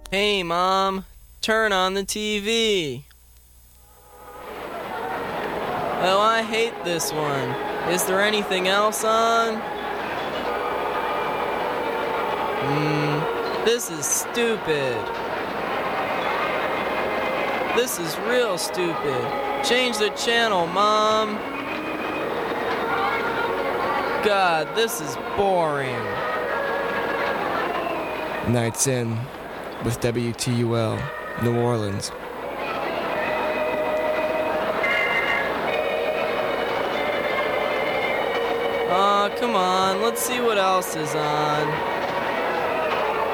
Hey, Mom, turn on the TV. Oh, I hate this one. Is there anything else on? This is stupid. This is real stupid. Change the channel, Mom. God, this is boring. Nights In with WTUL, New Orleans. Aw, come on, let's see what else is on.